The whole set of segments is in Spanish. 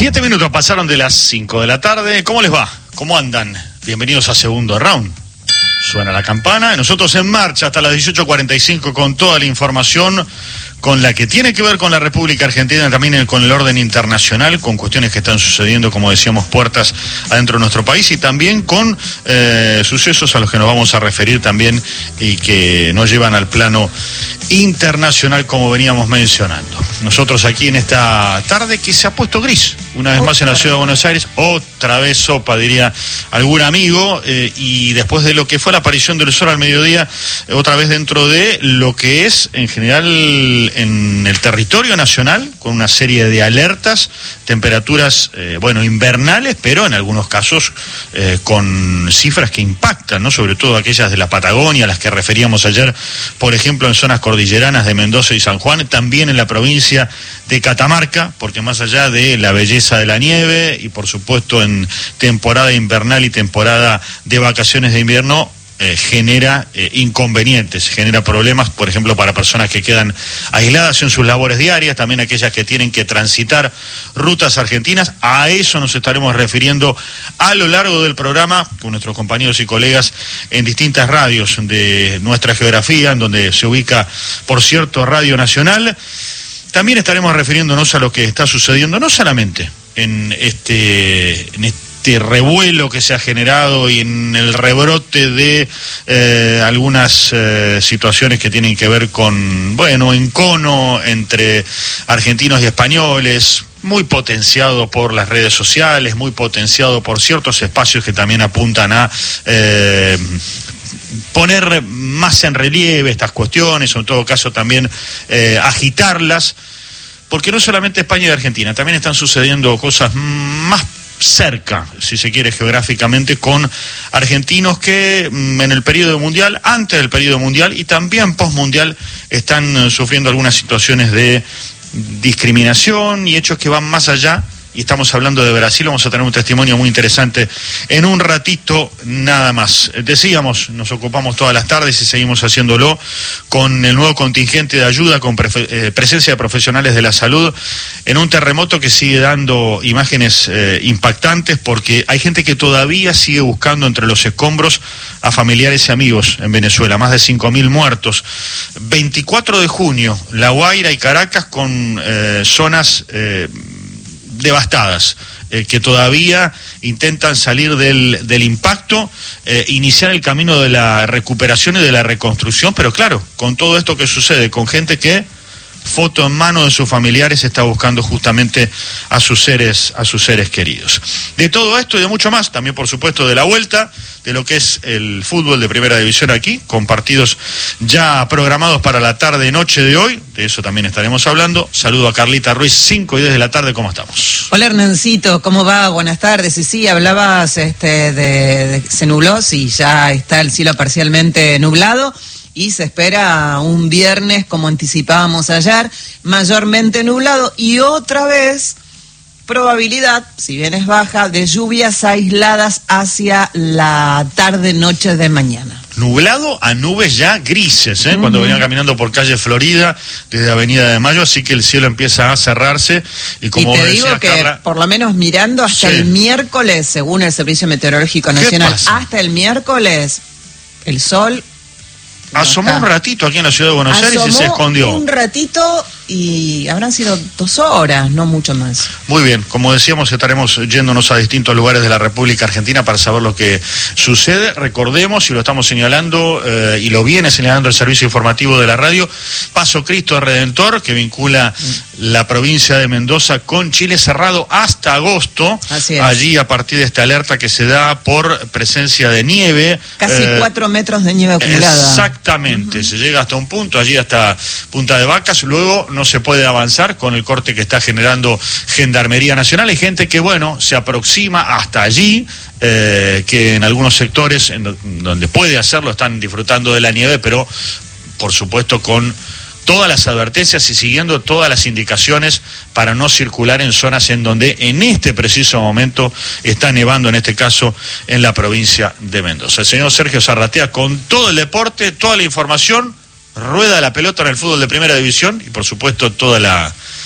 7 minutos pasaron de las 5 de la tarde. ¿Cómo les va? ¿Cómo andan? Bienvenidos a Segundo Round. Suena la campana. Nosotros en marcha hasta las 18:45 con toda la información con la que tiene que ver con la República Argentina, también con el orden internacional, con cuestiones que están sucediendo, como decíamos, puertas adentro de nuestro país, y también con sucesos a los que nos vamos a referir también y que nos llevan al plano internacional, como veníamos mencionando. Nosotros aquí en esta tarde que se ha puesto gris, una vez más en la ciudad de Buenos Aires, otra vez sopa, diría algún amigo, y después de lo que fue la aparición del sol al mediodía, otra vez dentro de lo que es, en general, en el territorio nacional, con una serie de alertas, temperaturas, invernales, pero en algunos casos con cifras que impactan, ¿no? Sobre todo aquellas de la Patagonia, las que referíamos ayer, por ejemplo, en zonas cordilleranas de Mendoza y San Juan, también en la provincia de Catamarca, porque más allá de la belleza de la nieve y por supuesto en temporada invernal y temporada de vacaciones de invierno, genera inconvenientes, genera problemas, por ejemplo, para personas que quedan aisladas en sus labores diarias, también aquellas que tienen que transitar rutas argentinas. A eso nos estaremos refiriendo a lo largo del programa con nuestros compañeros y colegas en distintas radios de nuestra geografía, en donde se ubica, por cierto, Radio Nacional. También estaremos refiriéndonos a lo que está sucediendo, no solamente en este revuelo que se ha generado y en el rebrote de algunas situaciones que tienen que ver con, encono entre argentinos y españoles, muy potenciado por las redes sociales, muy potenciado por ciertos espacios que también apuntan a poner más en relieve estas cuestiones, o en todo caso también agitarlas, porque no solamente España y Argentina, también están sucediendo cosas más cerca, si se quiere geográficamente, con argentinos que en el periodo mundial, antes del periodo mundial y también postmundial están sufriendo algunas situaciones de discriminación y hechos que van más allá. Y estamos hablando de Brasil, vamos a tener un testimonio muy interesante en un ratito nada más. Decíamos, nos ocupamos todas las tardes y seguimos haciéndolo con el nuevo contingente de ayuda, con presencia de profesionales de la salud, en un terremoto que sigue dando imágenes impactantes, porque hay gente que todavía sigue buscando entre los escombros a familiares y amigos en Venezuela, más de 5.000 muertos. 24 de junio, La Guaira y Caracas con zonas devastadas, que todavía intentan salir del impacto, iniciar el camino de la recuperación y de la reconstrucción, pero claro, con todo esto que sucede, con gente que, foto en mano de sus familiares, está buscando justamente a sus seres queridos. De todo esto y de mucho más, también por supuesto de la vuelta, de lo que es el fútbol de primera división aquí, con partidos ya programados para la tarde-noche de hoy, de eso también estaremos hablando. Saludo a Carlita Ruiz, 5 y 10 de la tarde, ¿cómo estamos? Hola Hernancito, ¿cómo va? Buenas tardes. Y sí, hablabas de se nubló, sí, ya está el cielo parcialmente nublado. Y se espera un viernes, como anticipábamos ayer, mayormente nublado y otra vez probabilidad, si bien es baja, de lluvias aisladas hacia la tarde-noche de mañana. Nublado a nubes ya grises, cuando venían caminando por calle Florida, desde Avenida de Mayo, así que el cielo empieza a cerrarse. Y como te digo que, Carla, por lo menos mirando hasta el miércoles, según el Servicio Meteorológico Nacional, hasta el miércoles, el sol asomó un ratito aquí en la ciudad de Buenos Aires y se escondió. Un ratito y habrán sido 2 horas, no mucho más. Muy bien, como decíamos, estaremos yéndonos a distintos lugares de la República Argentina para saber lo que sucede. Recordemos, y lo estamos señalando, y lo viene señalando el servicio informativo de la radio, Paso Cristo Redentor, que vincula la provincia de Mendoza con Chile, cerrado hasta agosto. Así es. Allí, a partir de esta alerta que se da por presencia de nieve. Casi 4 metros de nieve acumulada. Exactamente, se llega hasta un punto, allí hasta Punta de Vacas, luego no se puede avanzar con el corte que está generando Gendarmería Nacional. Hay gente que, se aproxima hasta allí, que en algunos sectores donde puede hacerlo están disfrutando de la nieve, pero por supuesto con todas las advertencias y siguiendo todas las indicaciones para no circular en zonas en donde en este preciso momento está nevando, en este caso en la provincia de Mendoza. El señor Sergio Zarratea con todo el deporte, toda la información, rueda la pelota en el fútbol de primera división y por supuesto toda la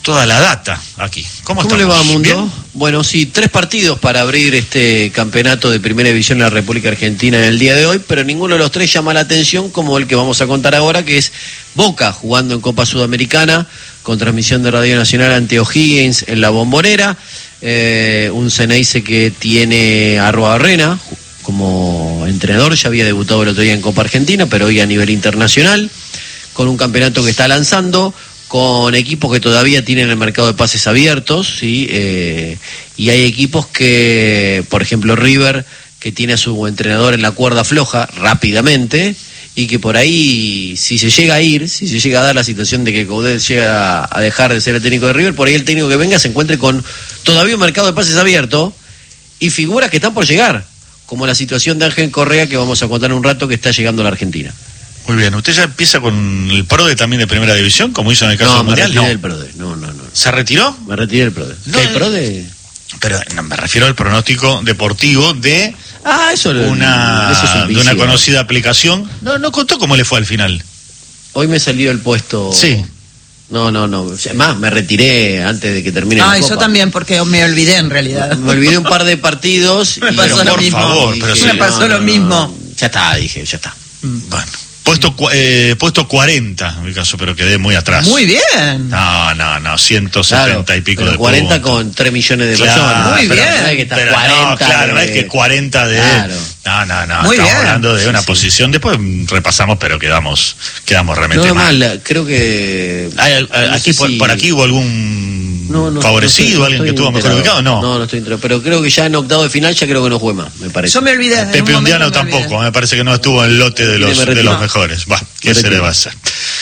toda la data aquí. ¿Cómo le va, Mundo? ¿Bien? Bueno, sí, 3 partidos para abrir este campeonato de Primera División en la República Argentina en el día de hoy, pero ninguno de los 3 llama la atención como el que vamos a contar ahora, que es Boca jugando en Copa Sudamericana con transmisión de Radio Nacional ante O'Higgins en la Bombonera. Un Ceneice que tiene a Arruabarrena como entrenador, ya había debutado el otro día en Copa Argentina, pero hoy a nivel internacional, con un campeonato que está lanzando, con equipos que todavía tienen el mercado de pases abiertos, ¿sí? Y hay equipos que, por ejemplo, River, que tiene a su entrenador en la cuerda floja rápidamente, y que por ahí, si se llega a dar la situación de que Coudet llega a dejar de ser el técnico de River, por ahí el técnico que venga se encuentre con todavía un mercado de pases abierto y figuras que están por llegar, como la situación de Ángel Correa, que vamos a contar en un rato, que está llegando a la Argentina. Muy bien, ¿usted ya empieza con el PRODE también de Primera División, como hizo en el caso del Mundial? No, me retiré del PRODE, no. ¿Se retiró? Me retiré del PRODE. No, ¿El PRODE? Pero no, me refiero al pronóstico deportivo de eso es una conocida aplicación. No contó cómo le fue al final. Hoy me salió el puesto... Sí. No. Más, me retiré antes de que termine la Copa. Yo también, porque me olvidé en realidad. Me olvidé un par de partidos. Me pasó lo mismo. Favor, pero me pasó lo mismo. Ya está, dije, ya está. Bueno. Puesto 40 en mi caso, pero quedé muy atrás. Muy bien. No, 170 y pico de 40 puntos. con 3 millones de Claro, personas. Muy pero bien. No es que está Pero 40 no es que 40 de... Claro. No, Muy estamos bien. hablando de una posición. Después repasamos, pero quedamos realmente No mal. mal, creo que... Por aquí hubo algún favorecido, alguien que estuvo mejor ubicado, ¿no? No estoy enterado, pero creo que ya en octavo de final ya creo que no juega más, me parece. Yo me olvidé. Pepe Undiano tampoco, me parece que no estuvo en el lote de los mejores. ¿Qué se le va a hacer?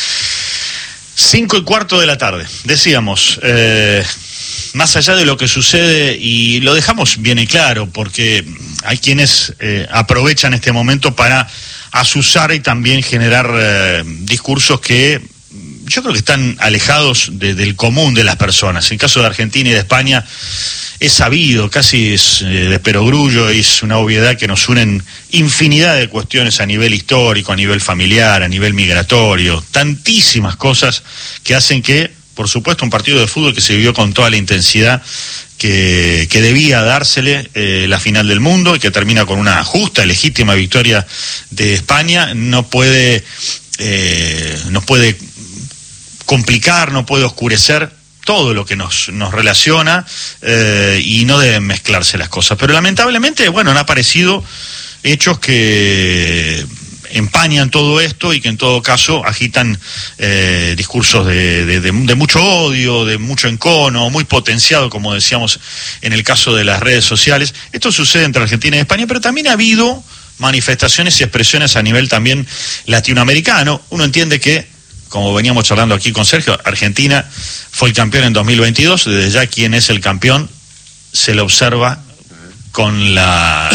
5:15 de la tarde. Decíamos, más allá de lo que sucede, y lo dejamos bien y claro, porque hay quienes aprovechan este momento para azuzar y también generar discursos que yo creo que están alejados del común de las personas. En el caso de Argentina y de España es sabido, casi es de perogrullo, es una obviedad que nos unen infinidad de cuestiones a nivel histórico, a nivel familiar, a nivel migratorio, tantísimas cosas que hacen que, por supuesto, un partido de fútbol que se vivió con toda la intensidad que debía dársele la final del mundo y que termina con una justa, legítima victoria de España, no puede complicar, no puede oscurecer todo lo que nos relaciona, y no deben mezclarse las cosas. Pero lamentablemente, han aparecido hechos que empañan todo esto y que en todo caso agitan discursos de mucho odio, de mucho encono, muy potenciado, como decíamos en el caso de las redes sociales. Esto sucede entre Argentina y España, pero también ha habido manifestaciones y expresiones a nivel también latinoamericano. Uno entiende que, como veníamos charlando aquí con Sergio, Argentina fue el campeón en 2022, desde ya quien es el campeón se lo observa con la